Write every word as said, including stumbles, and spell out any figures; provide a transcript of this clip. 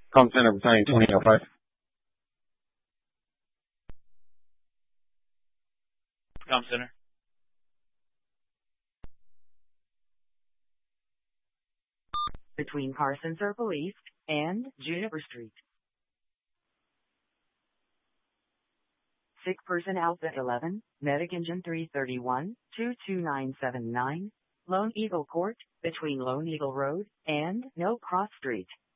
Com Center Battalion twenty oh five. Com Center. Between Carson Circle East and Juniper Street. Sick person Outfit eleven, Medic Engine three thirty-one, two two nine seven nine, Lone Eagle Court, between Lone Eagle Road and No Cross Street.